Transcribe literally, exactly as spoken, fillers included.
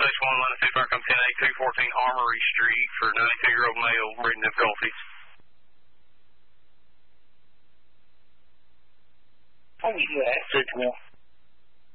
station one, line two, fire come ten eight two fourteen Armory Street for ninety-two-year-old male, breathing difficulties. Oh, yeah, that's it, one.